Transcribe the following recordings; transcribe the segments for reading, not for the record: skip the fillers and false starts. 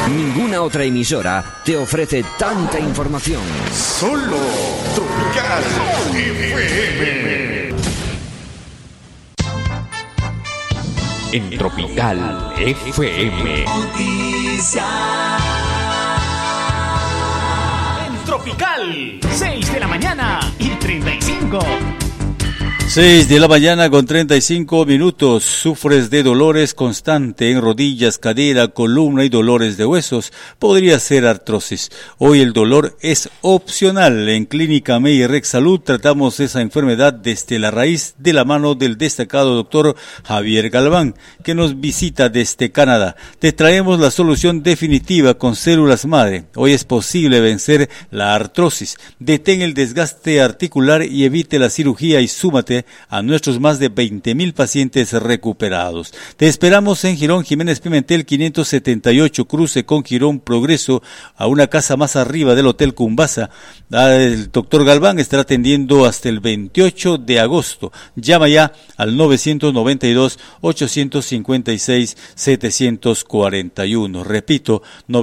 Ninguna otra emisora te ofrece tanta información. Solo Tropical FM. En Tropical FM. En Tropical, 6 de la mañana y 35. 6 de la mañana con 35 minutos. Sufres de dolores constantes en rodillas, cadera, columna y dolores de huesos. Podría ser artrosis. Hoy el dolor es opcional. En Clínica Meyer-Rex Salud tratamos esa enfermedad desde la raíz de la mano del destacado doctor Javier Galván, que nos visita desde Canadá. Te traemos la solución definitiva con células madre. Hoy es posible vencer la artrosis. Detén el desgaste articular y evite la cirugía y súmate a nuestros más de 20,000 pacientes recuperados. Te esperamos en Girón Jiménez Pimentel 578, cruce con Girón Progreso, a una casa más arriba del Hotel Cumbasa. El doctor Galván estará atendiendo hasta el 28 de agosto. Llama ya al 992-856-741. Repito,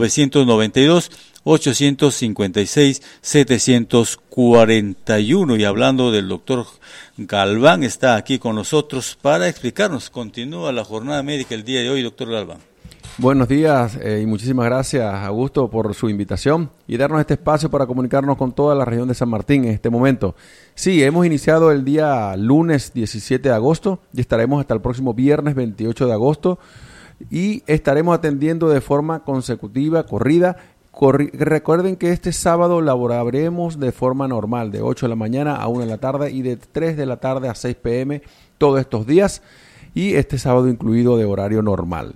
992-856-741. Y hablando del doctor Galván, está aquí con nosotros para explicarnos. Continúa la jornada médica el día de hoy, doctor Galván. Buenos días y muchísimas gracias, Augusto, por su invitación y darnos este espacio para comunicarnos con toda la región de San Martín en este momento. Sí, hemos iniciado el día lunes 17 de agosto y estaremos hasta el próximo viernes 28 de agosto y estaremos atendiendo de forma consecutiva, corrida. Recuerden que este sábado laboraremos de forma normal, de 8 de la mañana a 1 de la tarde y de 3 de la tarde a 6 p.m. todos estos días, y este sábado incluido de horario normal.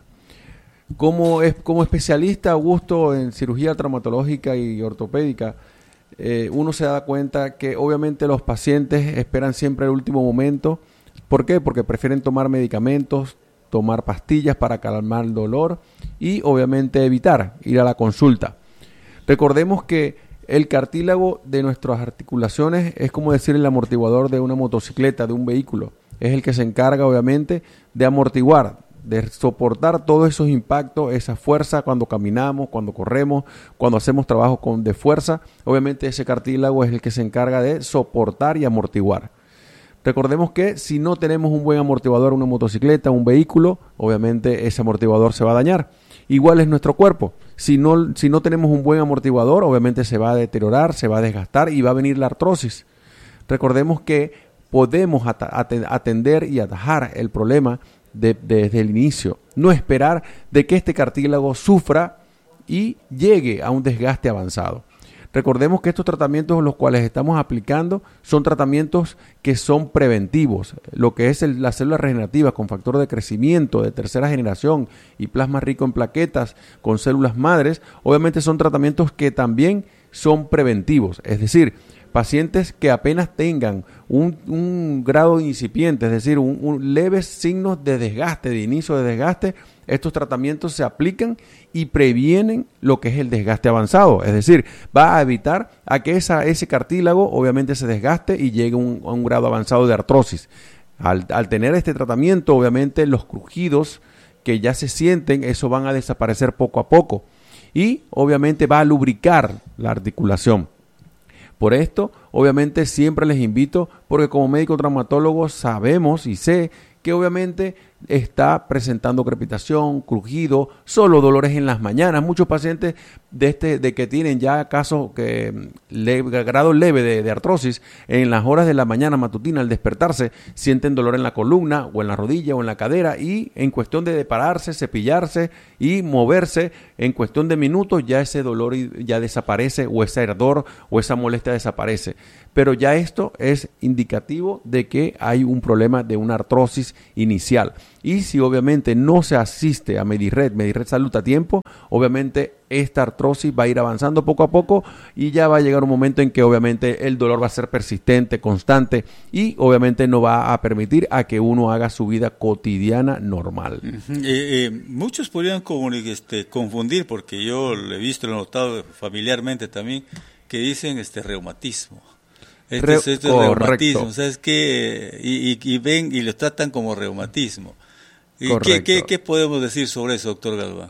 Como especialista, Augusto, en cirugía traumatológica y ortopédica, uno se da cuenta que obviamente los pacientes esperan siempre el último momento. ¿Por qué? Porque prefieren tomar medicamentos, tomar pastillas para calmar el dolor y obviamente evitar ir a la consulta. Recordemos que el cartílago de nuestras articulaciones es como decir el amortiguador de una motocicleta, de un vehículo. Es el que se encarga obviamente de amortiguar, de soportar todos esos impactos, esa fuerza cuando caminamos, cuando corremos, cuando hacemos trabajo de fuerza. Obviamente ese cartílago es el que se encarga de soportar y amortiguar. Recordemos que si no tenemos un buen amortiguador, una motocicleta, un vehículo, obviamente ese amortiguador se va a dañar. Igual es nuestro cuerpo. Si no tenemos un buen amortiguador, obviamente se va a deteriorar, se va a desgastar y va a venir la artrosis. Recordemos que podemos atender y atajar el problema desde el inicio. No esperar de que este cartílago sufra y llegue a un desgaste avanzado. Recordemos que estos tratamientos los cuales estamos aplicando son tratamientos que son preventivos. Lo que es las células regenerativas con factor de crecimiento de tercera generación y plasma rico en plaquetas con células madres, obviamente son tratamientos que también son preventivos. Es decir, pacientes que apenas tengan un grado incipiente, es decir, un leves signos de desgaste, de inicio de desgaste, estos tratamientos se aplican y previenen lo que es el desgaste avanzado. Es decir, va a evitar a que ese cartílago obviamente se desgaste y llegue a un grado avanzado de artrosis. Al tener este tratamiento, obviamente los crujidos que ya se sienten, eso van a desaparecer poco a poco y obviamente va a lubricar la articulación. Por esto, obviamente, siempre les invito, porque como médico traumatólogo sabemos y sé que obviamente está presentando crepitación, crujido, solo dolores en las mañanas. Muchos pacientes de que tienen ya casos grado leve de artrosis, en las horas de la mañana matutina al despertarse, sienten dolor en la columna o en la rodilla o en la cadera y en cuestión de pararse, cepillarse y moverse, en cuestión de minutos ya ese dolor ya desaparece o ese ardor o esa molestia desaparece. Pero ya esto es indicativo de que hay un problema de una artrosis inicial. Y si obviamente no se asiste a Medir-Red Salud a tiempo, obviamente esta artrosis va a ir avanzando poco a poco y ya va a llegar un momento en que obviamente el dolor va a ser persistente, constante y obviamente no va a permitir a que uno haga su vida cotidiana normal. Muchos podrían confundir, porque yo lo he visto, lo he notado familiarmente también, que dicen reumatismo. Este es reumatismo, ¿sabes qué? Y ven y lo tratan como reumatismo. ¿Y qué podemos decir sobre eso, doctor Galván?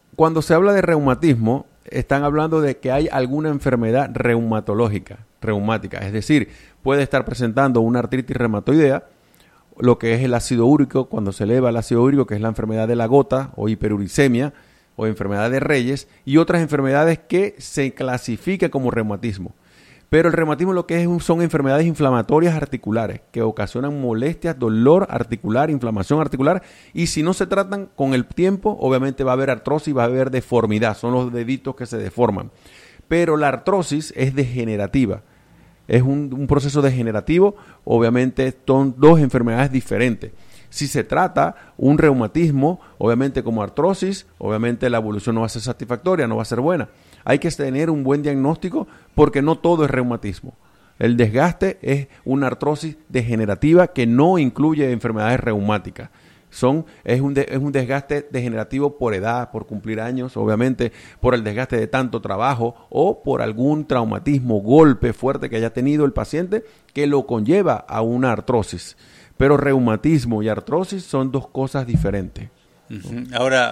cuando se habla de reumatismo, están hablando de que hay alguna enfermedad reumática, es decir, puede estar presentando una artritis reumatoidea, lo que es el ácido úrico, cuando se eleva el ácido úrico, que es la enfermedad de la gota o hiperuricemia o enfermedad de Reyes, y otras enfermedades que se clasifica como reumatismo. Pero el reumatismo lo que es son enfermedades inflamatorias articulares que ocasionan molestias, dolor articular, inflamación articular, y si no se tratan con el tiempo, obviamente va a haber artrosis, va a haber deformidad, son los deditos que se deforman. Pero la artrosis es degenerativa, es un proceso degenerativo, obviamente son dos enfermedades diferentes. Si se trata un reumatismo, obviamente como artrosis, obviamente la evolución no va a ser satisfactoria, no va a ser buena. Hay que tener un buen diagnóstico porque no todo es reumatismo. El desgaste es una artrosis degenerativa que no incluye enfermedades reumáticas. Es un desgaste degenerativo por edad, por cumplir años, obviamente por el desgaste de tanto trabajo o por algún traumatismo, golpe fuerte que haya tenido el paciente que lo conlleva a una artrosis. Pero reumatismo y artrosis son dos cosas diferentes. Uh-huh. Ahora,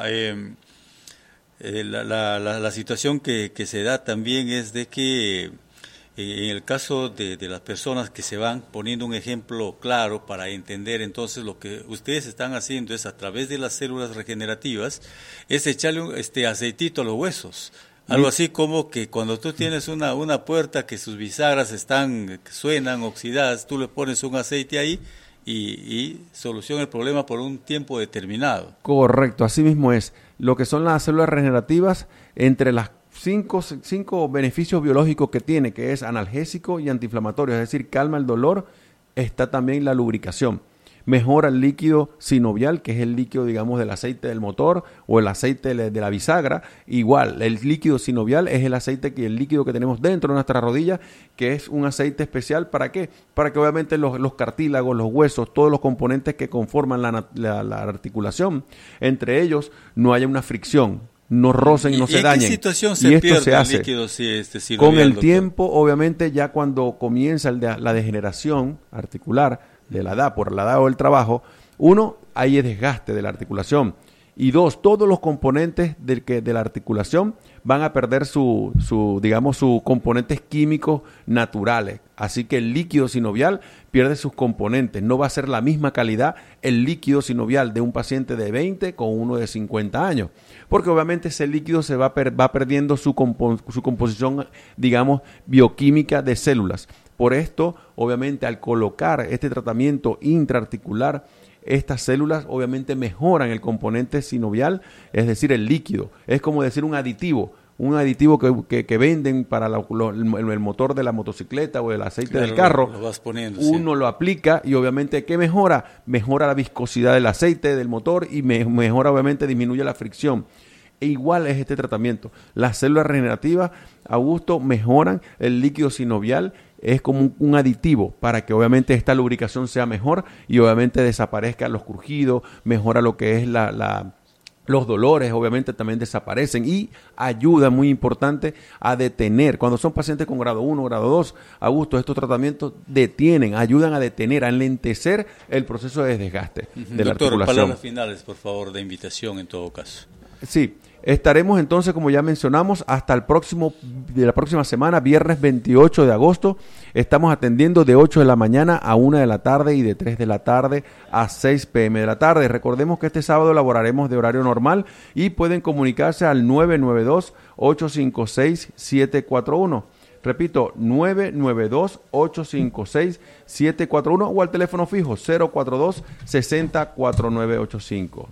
la situación que se da también es de que en el caso de las personas que se van poniendo un ejemplo claro para entender, entonces lo que ustedes están haciendo es a través de las células regenerativas, es echarle un aceitito a los huesos. Algo así como que cuando tú tienes una puerta que sus bisagras suenan oxidadas, tú le pones un aceite ahí y soluciona el problema por un tiempo determinado. Correcto, así mismo es. Lo que son las células regenerativas, entre las cinco beneficios biológicos que tiene, que es analgésico y antiinflamatorio, es decir, calma el dolor, está también la lubricación. Mejora el líquido sinovial, que es el líquido, digamos, del aceite del motor o el aceite de la bisagra. Igual, el líquido sinovial es el aceite el líquido que tenemos dentro de nuestra rodilla, que es un aceite especial. ¿Para qué? Para que obviamente los cartílagos, los huesos, todos los componentes que conforman la articulación, entre ellos no haya una fricción, no rocen y no se dañen. ¿En qué situación se pierde el líquido sinovial? Con el tiempo, obviamente, ya cuando comienza la degeneración articular, de la edad, por la edad o el trabajo, uno, hay desgaste de la articulación, y dos, todos los componentes de la articulación van a perder sus componentes químicos naturales, así que el líquido sinovial pierde sus componentes, no va a ser la misma calidad el líquido sinovial de un paciente de 20 con uno de 50 años, porque obviamente ese líquido se va perdiendo su composición, digamos, bioquímica de células. Por esto, obviamente, al colocar este tratamiento intraarticular, estas células obviamente mejoran el componente sinovial, es decir, el líquido. Es como decir un aditivo que venden para el motor de la motocicleta o el aceite del carro. Lo vas poniendo, uno lo aplica y obviamente, ¿qué mejora? Mejora la viscosidad del aceite del motor y mejora, obviamente, disminuye la fricción. E igual es este tratamiento. Las células regenerativas, Augusto, mejoran el líquido sinovial, es como un aditivo para que obviamente esta lubricación sea mejor y obviamente desaparezcan los crujidos, mejora lo que es los dolores, obviamente también desaparecen y ayuda, muy importante, a detener. Cuando son pacientes con grado 1, grado 2, Augusto, estos tratamientos ayudan a detener, a enlentecer el proceso de desgaste de la articulación. Doctor, palabras finales, por favor, de invitación en todo caso. Sí. Estaremos entonces, como ya mencionamos, hasta la próxima semana, viernes 28 de agosto. Estamos atendiendo de 8 de la mañana a 1 de la tarde y de 3 de la tarde a 6 p.m. de la tarde. Recordemos que este sábado laboraremos de horario normal y pueden comunicarse al 992-856-741. Repito, 992-856-741 o al teléfono fijo 042-60-4985.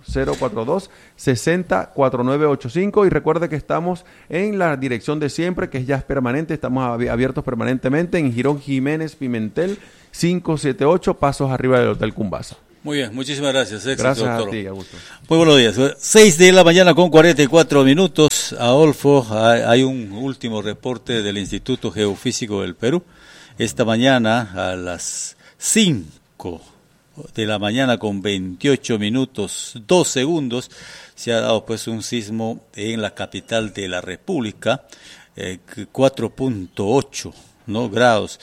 042-60-4985 y recuerde que estamos en la dirección de siempre, que ya es permanente, estamos abiertos permanentemente en Girón Jiménez Pimentel 578, pasos arriba del Hotel Cumbasa. Muy bien, muchísimas gracias. Éxito, gracias, doctor. a ti, Augusto. Muy buenos días. 6 de la mañana con 44 minutos. Adolfo, hay un último reporte del Instituto Geofísico del Perú. Esta mañana a las 5 de la mañana con 28 minutos, 2 segundos, se ha dado pues un sismo en la capital de la República, 4.8. grados,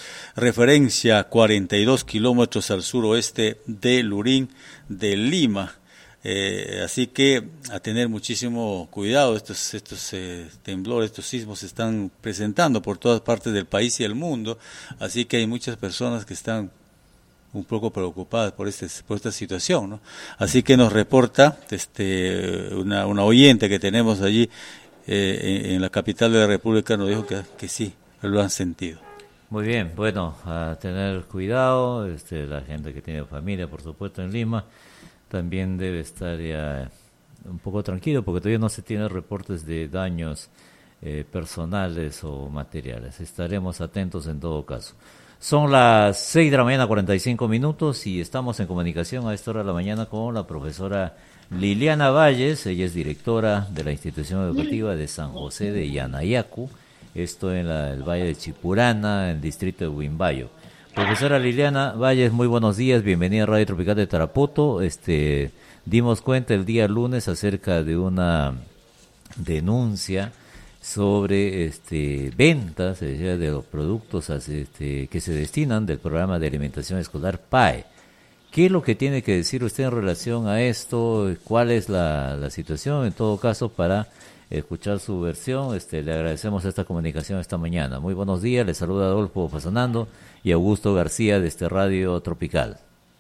referencia 42 kilómetros al suroeste de Lurín de Lima. Así que a tener muchísimo cuidado. Estos temblores, estos sismos se están presentando por todas partes del país y el mundo, así que hay muchas personas que están un poco preocupadas por esta situación, ¿no? Así que nos reporta una oyente que tenemos allí en la capital de la República, nos dijo que sí, lo han sentido. Muy bien, bueno, a tener cuidado, la gente que tiene familia, por supuesto, en Lima, también debe estar ya un poco tranquilo, porque todavía no se tienen reportes de daños personales o materiales. Estaremos atentos en todo caso. Son las 6 de la mañana, 45 minutos, y estamos en comunicación a esta hora de la mañana con la profesora Liliana Valles. Ella es directora de la institución educativa de San José de Yanayacu, esto en el Valle de Chipurana, en el distrito de Huimbayo. Profesora Liliana Valles, muy buenos días, bienvenida a Radio Tropical de Tarapoto. Dimos cuenta el día lunes acerca de una denuncia sobre ventas de los productos que se destinan del programa de alimentación escolar PAE. ¿Qué es lo que tiene que decir usted en relación a esto? ¿Cuál es la situación? En todo caso, para escuchar su versión, le agradecemos esta comunicación esta mañana. Muy buenos días, le saluda Adolfo Fasonando y Augusto García de Radio Tropical.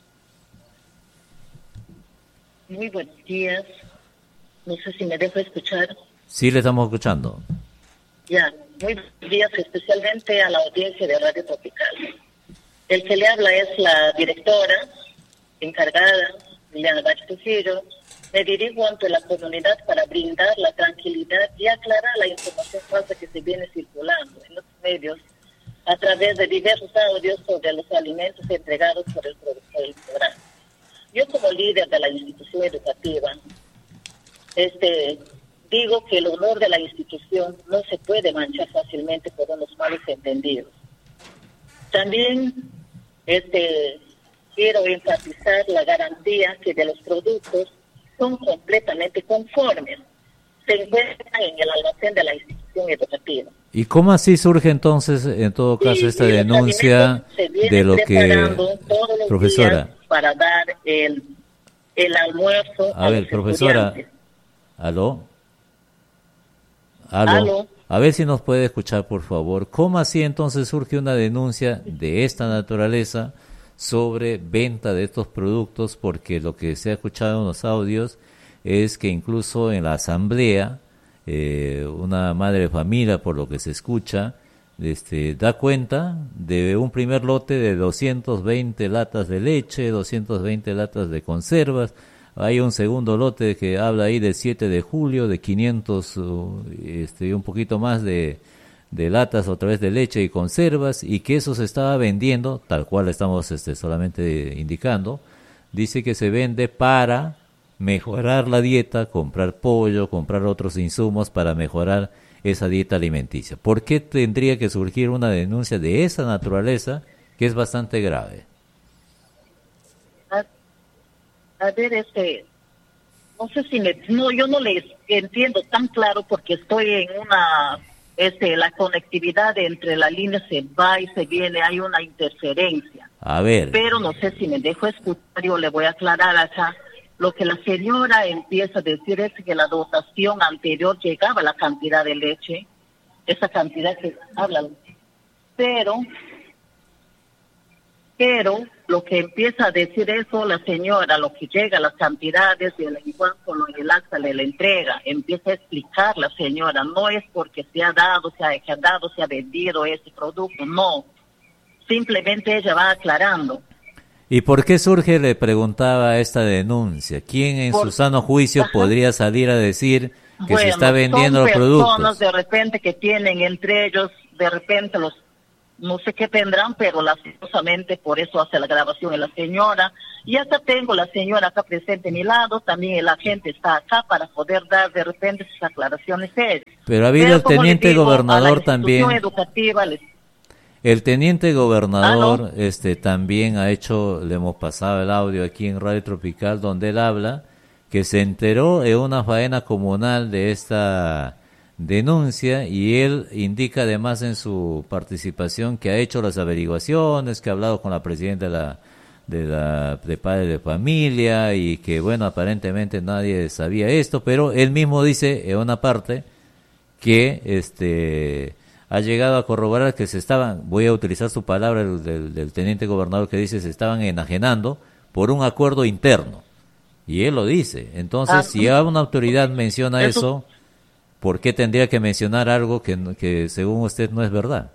Muy buenos días, no sé si me dejo escuchar. Sí, le estamos escuchando. Ya, muy buenos días especialmente a la audiencia de Radio Tropical. El que le habla es la directora encargada, Liliana Valles Trujillo. Me dirijo ante la comunidad para brindar la tranquilidad y aclarar la información falsa que se viene circulando en los medios a través de diversos audios sobre los alimentos entregados por el productor del programa. Yo, como líder de la institución educativa, digo que el honor de la institución no se puede manchar fácilmente por unos malos entendidos. También quiero enfatizar la garantía que de los productos son completamente conformes, se encuentran en el almacén de la institución educativa. ¿Y cómo así surge entonces, en todo caso, esta denuncia de lo que, profesora, para dar el almuerzo a ver, profesora, ¿aló? A ver si nos puede escuchar, por favor. ¿Cómo así entonces surge una denuncia de esta naturaleza sobre venta de estos productos? Porque lo que se ha escuchado en los audios es que incluso en la asamblea, una madre de familia, por lo que se escucha, da cuenta de un primer lote de 220 latas de leche, 220 latas de conservas. Hay un segundo lote que habla ahí del 7 de julio, de 500 y un poquito más de latas otra vez de leche y conservas, y que eso se estaba vendiendo, tal cual estamos solamente indicando. Dice que se vende para mejorar la dieta, comprar pollo, comprar otros insumos para mejorar esa dieta alimenticia. ¿Por qué tendría que surgir una denuncia de esa naturaleza, que es bastante grave? A ver, no sé si yo no les entiendo tan claro, porque estoy en una, la conectividad entre la línea se va y se viene, hay una interferencia. A ver. Pero no sé si me dejo escuchar, yo le voy a aclarar acá. Lo que la señora empieza a decir es que la dotación anterior llegaba a la cantidad de leche, esa cantidad que hablan. Pero lo que empieza a decir eso la señora, lo que llega a las cantidades y en cuanto el acta le la entrega, empieza a explicar la señora, no es porque se ha vendido ese producto, no, simplemente ella va aclarando. ¿Y por qué surge, le preguntaba, esta denuncia? ¿Quién en su sano juicio podría salir a decir que se está vendiendo los productos? Son personas de repente que tienen entre ellos, de repente no sé qué tendrán, pero lastimosamente por eso hace la grabación de la señora. Y hasta tengo la señora acá presente a mi lado, también el agente está acá para poder dar de repente sus aclaraciones. Pero ha habido el teniente gobernador también. Educativa el teniente gobernador también ha hecho, le hemos pasado el audio aquí en Radio Tropical, donde él habla que se enteró en una faena comunal de esta denuncia, y él indica además en su participación que ha hecho las averiguaciones, que ha hablado con la presidenta de padre de familia, y que bueno, aparentemente nadie sabía esto, pero él mismo dice en una parte que ha llegado a corroborar que se estaban, voy a utilizar su palabra del teniente gobernador, que dice se estaban enajenando por un acuerdo interno, y él lo dice. Entonces, si una autoridad menciona eso, ¿por qué tendría que mencionar algo que según usted no es verdad?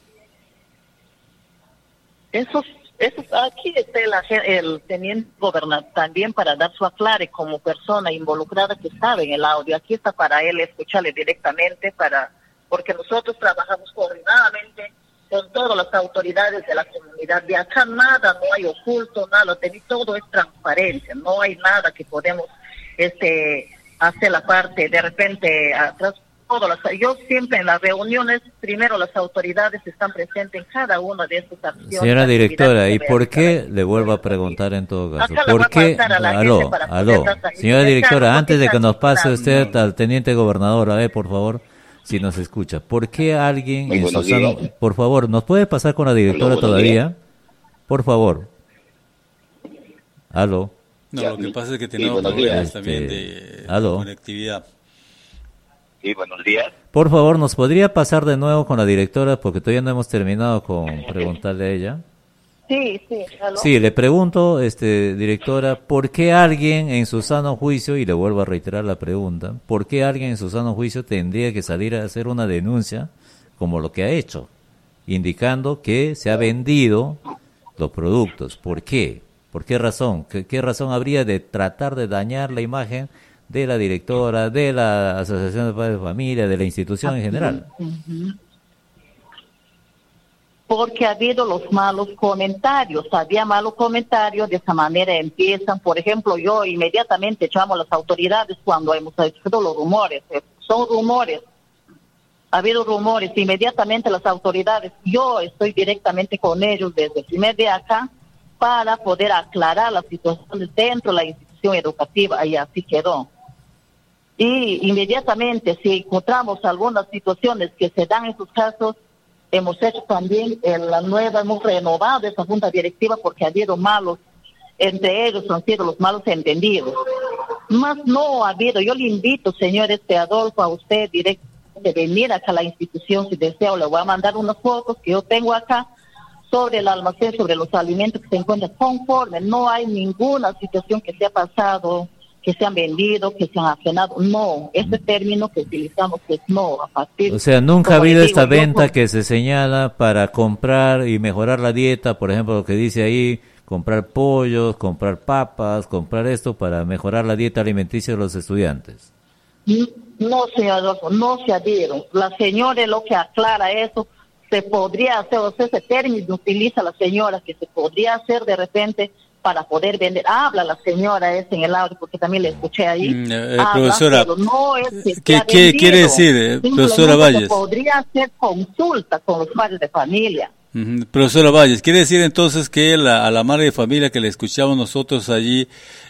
Aquí está el teniente gobernador también para dar su aclare como persona involucrada que estaba en el audio. Aquí está para él escucharle directamente, porque nosotros trabajamos coordinadamente con todas las autoridades de la comunidad. De acá nada, no hay oculto, nada, todo es transparencia, no hay nada que podemos hacer la parte de repente atrás. Yo siempre en las reuniones, primero las autoridades están presentes en cada una de estas acciones. Señora directora, ¿y por qué, le vuelvo a preguntar en todo caso, por qué, señora directora, antes de que nos pase usted al teniente gobernador, a ver, por favor, si nos escucha, ¿por qué alguien en su sano, por favor, nos puede pasar con la directora todavía? Por favor. Aló. No, lo que pasa es que tenemos problemas también de conectividad. Sí, buenos días. Por favor, ¿nos podría pasar de nuevo con la directora? Porque todavía no hemos terminado con preguntarle a ella. Sí. ¿Aló? Sí, le pregunto, directora, ¿por qué alguien en su sano juicio, y le vuelvo a reiterar la pregunta, ¿por qué alguien en su sano juicio tendría que salir a hacer una denuncia como lo que ha hecho, indicando que se ha vendido los productos? ¿Por qué? ¿Por qué razón? ¿Qué razón habría de tratar de dañar la imagen de la directora, de la Asociación de Padres de Familia, de la institución en general? Porque ha habido los malos comentarios, había malos comentarios, de esa manera empiezan. Por ejemplo, yo inmediatamente llamo a las autoridades cuando hemos hecho los rumores, son rumores, ha habido rumores, inmediatamente las autoridades, yo estoy directamente con ellos desde el primer día acá para poder aclarar las situaciones dentro de la institución educativa, y así quedó. Y inmediatamente, si encontramos algunas situaciones que se dan en sus casos, hemos hecho también hemos renovado esa junta directiva, porque ha habido malos, entre ellos han sido los malos entendidos. Más no ha habido, yo le invito, señor Adolfo, a usted directamente venir acá a la institución, si desea, o le voy a mandar unas fotos que yo tengo acá sobre el almacén, sobre los alimentos que se encuentran conforme. No hay ninguna situación que se ha pasado, que se han vendido, que se han ajenado. No, ese término que utilizamos es no. A partir, o sea, nunca ha habido esta venta que se señala para comprar y mejorar la dieta, por ejemplo, lo que dice ahí, comprar pollos, comprar papas, comprar esto para mejorar la dieta alimenticia de los estudiantes. No, señor Adolfo, no se adhieren. La señora es lo que aclara eso. Se podría hacer, o sea, ese término utiliza la señora, que se podría hacer de repente para poder vender. Habla la señora en el audio, porque también le escuché ahí. Profesora, no es ¿qué quiere decir, profesora Valles? Podría hacer consulta con los padres de familia. Profesora Valles, ¿quiere decir entonces que a la madre de familia que le escuchamos nosotros allí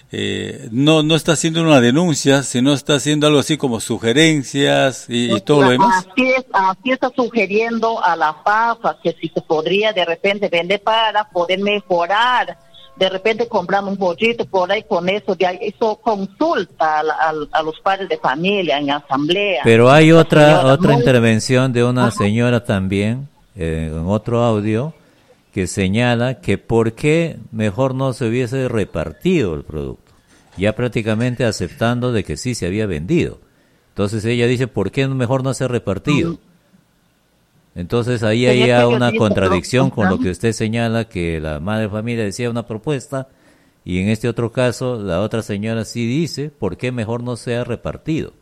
no está haciendo una denuncia, sino está haciendo algo así como sugerencias y todo lo demás? Así está sugiriendo a la FAFA que si se podría de repente vender para poder mejorar. De repente compramos un pollito por ahí, con eso consulta a los padres de familia en asamblea. Pero hay otra intervención de una señora también, en otro audio, que señala que por qué mejor no se hubiese repartido el producto, ya prácticamente aceptando de que sí se había vendido. Entonces ella dice, ¿por qué mejor no se ha repartido? Entonces ahí hay una contradicción con lo que usted señala, que la madre de familia decía una propuesta, y en este otro caso la otra señora sí dice, ¿por qué mejor no se ha repartido?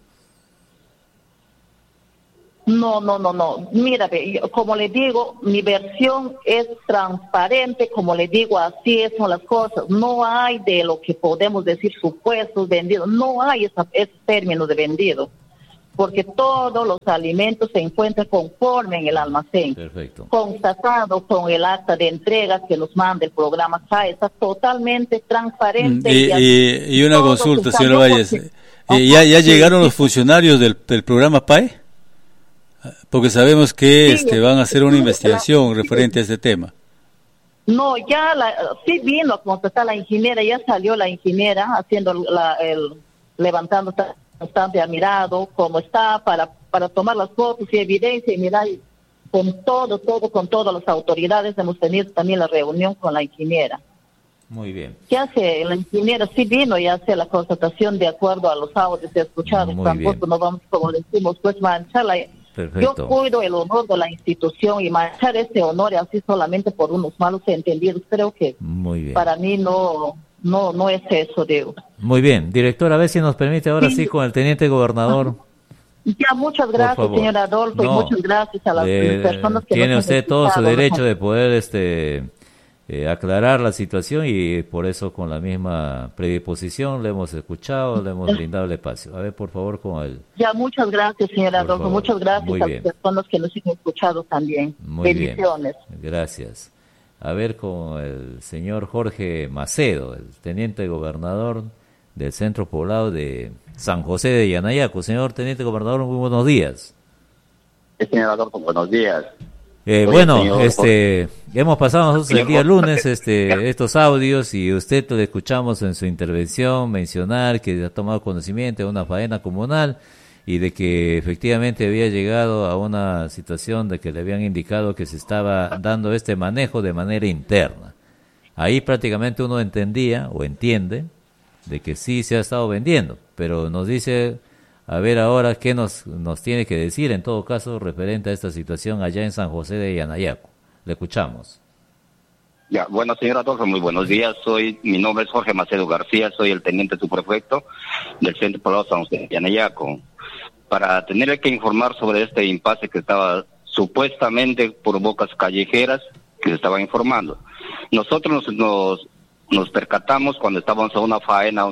No. Mira, como le digo, mi versión es transparente, como le digo, así son las cosas. No hay de lo que podemos decir supuestos vendidos, no hay ese término de vendido, porque todos los alimentos se encuentran conforme en el almacén. Perfecto. Constatado con el acta de entrega que nos manda el programa CAE, está totalmente transparente. Y una consulta, señora Valles, ¿ya llegaron los funcionarios del programa PAE? Porque sabemos que van a hacer una investigación referente a este tema. No, sí vino como está la ingeniera, ya salió la ingeniera haciendo levantando bastante, ha mirado cómo está para tomar las fotos y evidencia y mirar con con todas las autoridades. Hemos tenido también la reunión con la ingeniera. Muy bien. Ya hace la ingeniera sí vino y hace la constatación de acuerdo a los audios escuchados. Muy Tampoco bien. no vamos, como decimos, pues manchar Perfecto. Yo cuido el honor de la institución y manchar ese honor así solamente por unos malos entendidos. Creo que Muy bien. para mí no es eso, Diego. Muy bien. Director, a ver si nos permite ahora sí con el teniente gobernador. Ya, muchas gracias, señor Adolfo, y muchas gracias a las personas que tiene nos han usted todo su escuchado. derecho de poder aclarar la situación y por eso con la misma predisposición le hemos escuchado, le hemos brindado el espacio. A ver, por favor, con él. Ya, muchas gracias, señor Adolfo, favor. muchas gracias Muy a bien. las personas que nos han escuchado también. Muy Bendiciones. bien. Gracias. A ver, con el señor Jorge Macedo, el teniente gobernador del centro poblado de San José de Yanayacu. Señor teniente gobernador, muy buenos días. Señor Adolfo, buenos días. Bueno, señor, hemos pasado nosotros el señor día Jorge, lunes estos audios y usted le escuchamos en su intervención mencionar que ha tomado conocimiento de una faena comunal y de que efectivamente había llegado a una situación de que le habían indicado que se estaba dando este manejo de manera interna. Ahí prácticamente uno entendía o entiende de que sí se ha estado vendiendo, pero nos dice... A ver ahora qué nos tiene que decir, en todo caso, referente a esta situación allá en San José de Yanayacu. Le escuchamos. Ya, bueno, señor Adolfo, muy buenos días. Mi nombre es Jorge Macedo García, soy el teniente subprefecto del Centro Poblado San José de Yanayacu. Para tener que informar sobre este impasse que estaba supuestamente por bocas callejeras que se estaban informando. Nosotros nos percatamos cuando estábamos a una faena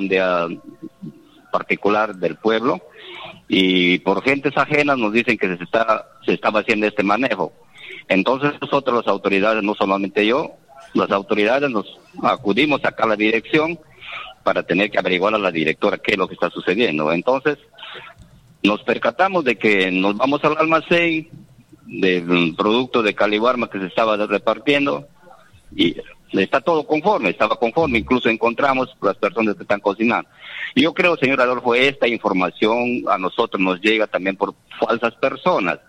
particular del pueblo, y por gentes ajenas nos dicen que se estaba haciendo este manejo. Entonces nosotros, las autoridades, no solamente yo, las autoridades nos acudimos acá a la dirección para tener que averiguar a la directora qué es lo que está sucediendo. Entonces nos percatamos de que nos vamos al almacén del producto de Calibarma que se estaba repartiendo y está todo conforme, estaba conforme, incluso encontramos las personas que están cocinando. Y yo creo, señor Adolfo, esta información a nosotros nos llega también por falsas personas,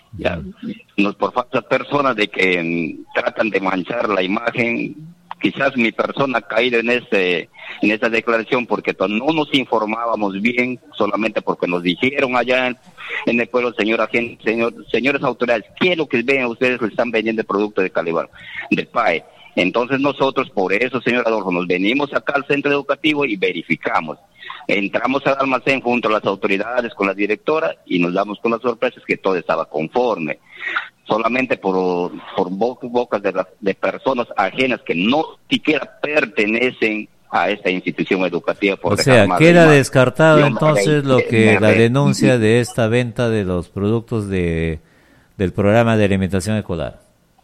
por falsas personas de que tratan de manchar la imagen. Quizás mi persona ha caído en esta declaración porque no nos informábamos bien, solamente porque nos dijeron allá en el pueblo, señores autoridades, ¿qué es lo que ven ustedes? Le están vendiendo el producto de Calibar, de PAE. Entonces nosotros, por eso, señor Adolfo, nos venimos acá al centro educativo y verificamos. Entramos al almacén junto a las autoridades, con la directora, y nos damos con las sorpresas que todo estaba conforme. Solamente por bocas de personas ajenas que no siquiera pertenecen a esta institución educativa. O sea, queda descartado entonces lo que la denuncia de esta venta de los productos del programa de alimentación escolar.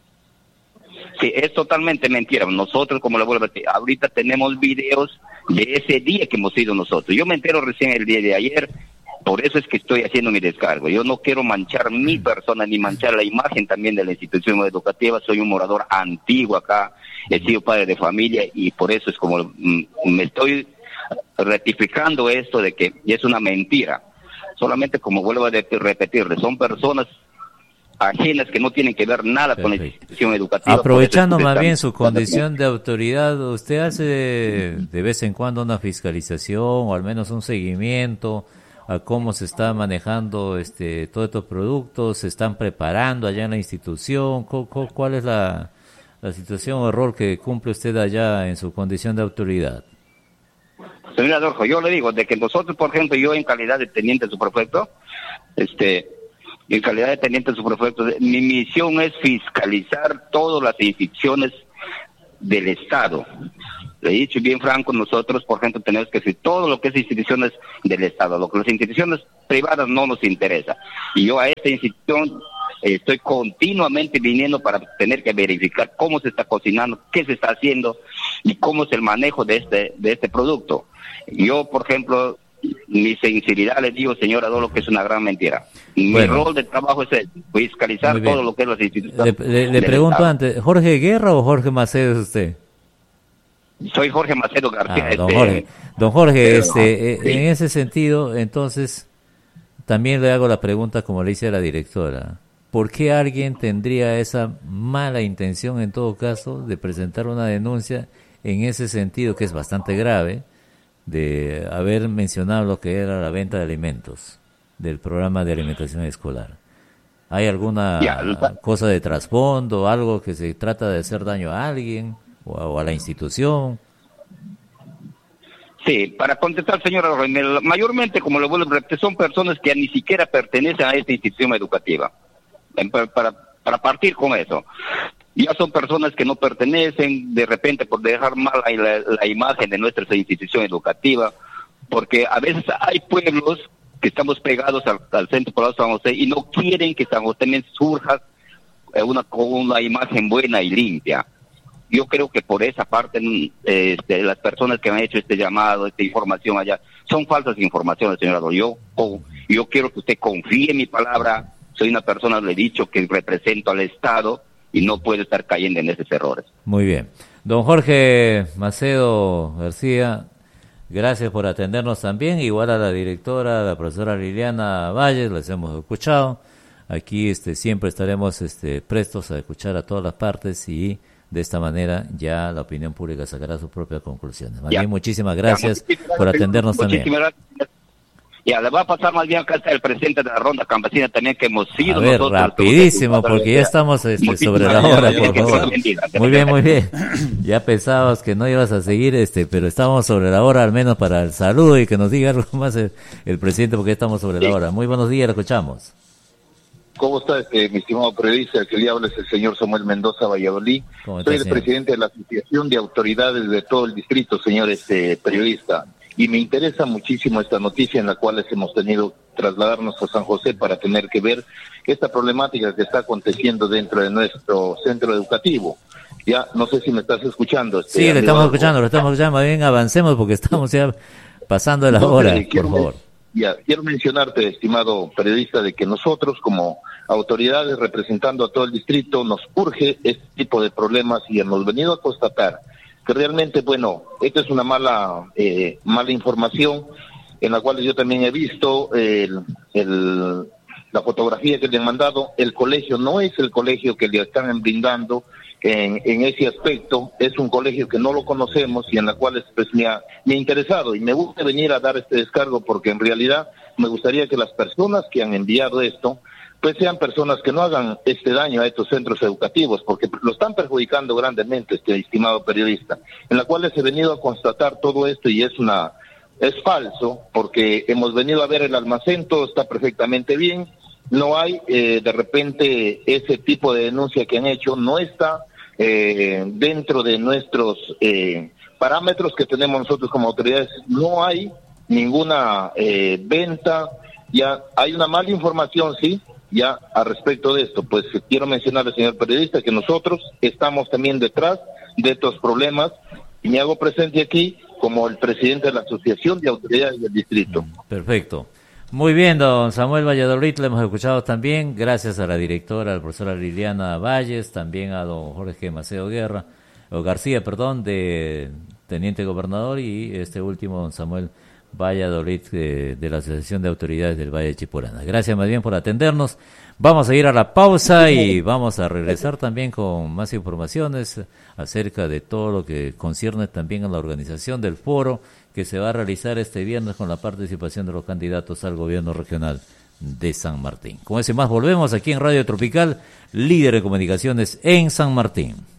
Sí, es totalmente mentira. Nosotros, como le vuelvo a decir, ahorita tenemos videos de ese día que hemos ido nosotros. Yo me entero recién el día de ayer, por eso es que estoy haciendo mi descargo. Yo no quiero manchar mi persona ni manchar la imagen también de la institución educativa. Soy un morador antiguo acá, he sido padre de familia y por eso es como me estoy rectificando esto de que es una mentira. Solamente, como vuelvo a repetirle, son personas ajenas que no tienen que ver nada con la institución educativa. Aprovechando más bien su condición de autoridad, ¿usted hace de vez en cuando una fiscalización o al menos un seguimiento a cómo se está manejando todos estos productos? ¿Se están preparando allá en la institución? ¿Cuál es la situación o rol que cumple usted allá en su condición de autoridad? Señor Adolfo, yo le digo de que nosotros, por ejemplo, yo en calidad de teniente subprefecto, en calidad de teniente subprefecto, mi misión es fiscalizar todas las instituciones del Estado. Le he dicho bien franco, nosotros, por ejemplo, tenemos que decir todo lo que es instituciones del Estado. Lo que las instituciones privadas no nos interesa. Y yo a esta institución estoy continuamente viniendo para tener que verificar cómo se está cocinando, qué se está haciendo y cómo es el manejo de este producto. Yo, por ejemplo, mi sinceridad le digo, señor Adolfo, que es una gran mentira. Mi rol de trabajo es fiscalizar todo lo que es las instituciones. Le pregunto antes, ¿Jorge Guerra o Jorge Macedo es usted? Soy Jorge Macedo García. Don Jorge, sí. En ese sentido, entonces, también le hago la pregunta como le hice a la directora. ¿Por qué alguien tendría esa mala intención, en todo caso, de presentar una denuncia en ese sentido, que es bastante grave, de haber mencionado lo que era la venta de alimentos del programa de alimentación escolar? ¿Hay alguna cosa de trasfondo, algo que se trata de hacer daño a alguien o a la institución? Sí, para contestar, señora Roimel, mayormente, como le vuelvo a repetir, son personas que ni siquiera pertenecen a esta institución educativa. Para partir con eso. Ya son personas que no pertenecen, de repente, por dejar mal la imagen de nuestra institución educativa, porque a veces hay pueblos que estamos pegados al centro poblado de San José y no quieren que San José también surja con una imagen buena y limpia. Yo creo que por esa parte las personas que me han hecho este llamado, esta información allá, son falsas informaciones, señora. Yo quiero que usted confíe en mi palabra. Soy una persona, le he dicho, que represento al Estado y no puede estar cayendo en esos errores. Muy bien. Don Jorge Macedo García, gracias por atendernos también. Igual a la directora, la profesora Liliana Valles, les hemos escuchado. Aquí siempre estaremos prestos a escuchar a todas las partes y de esta manera ya la opinión pública sacará sus propias conclusiones. Más bien, muchísimas gracias por atendernos también. Ya, le va a pasar más bien acá está el presidente de la ronda campesina también, que hemos sido nosotros. Rapidísimo, porque ya estamos sobre la hora, por favor. Muy bien. Ya pensábamos que no ibas a seguir, pero estamos sobre la hora, al menos para el saludo y que nos diga algo más el presidente, porque estamos sobre la hora. Muy buenos días, lo escuchamos. ¿Cómo está, mi estimado periodista? El que le habla es el señor Samuel Mendoza Valladolid. Soy el presidente de la Asociación de Autoridades de todo el distrito, señor periodista. Y me interesa muchísimo esta noticia en la cual hemos tenido que trasladarnos a San José para tener que ver esta problemática que está aconteciendo dentro de nuestro centro educativo. Ya, no sé si me estás escuchando. Sí, le estamos escuchando. Bien, avancemos porque estamos ya pasando de la hora, por favor. Quiero mencionarte, estimado periodista, de que nosotros como autoridades representando a todo el distrito nos urge este tipo de problemas y hemos venido a constatar que realmente, esta es una mala información en la cual yo también he visto la fotografía que le han mandado. El colegio no es el colegio que le están brindando en ese aspecto, es un colegio que no lo conocemos y en la cual me ha interesado y me gusta venir a dar este descargo porque en realidad me gustaría que las personas que han enviado esto pues sean personas que no hagan daño a estos centros educativos, porque lo están perjudicando grandemente, estimado periodista, en la cual he venido a constatar todo esto y es falso, porque hemos venido a ver el almacén, todo está perfectamente bien, no hay de repente ese tipo de denuncia que han hecho, no está dentro de nuestros parámetros que tenemos nosotros como autoridades, no hay ninguna venta, ya hay una mala información, sí. Ya al respecto de esto, pues quiero mencionarle, señor periodista, que nosotros estamos también detrás de estos problemas y me hago presente aquí como el presidente de la Asociación de Autoridades del Distrito. Perfecto. Muy bien, don Samuel Valladolid, le hemos escuchado también, gracias a la directora, a la profesora Liliana Valles, también a don Jorge Macedo García, de Teniente Gobernador, y este último, don Samuel Valladolid, de la Asociación de Autoridades del Valle de Chipurana. Gracias más bien por atendernos. Vamos a ir a la pausa y vamos a regresar también con más informaciones acerca de todo lo que concierne también a la organización del foro que se va a realizar este viernes con la participación de los candidatos al gobierno regional de San Martín. Con eso y más volvemos aquí en Radio Tropical, líder de comunicaciones en San Martín.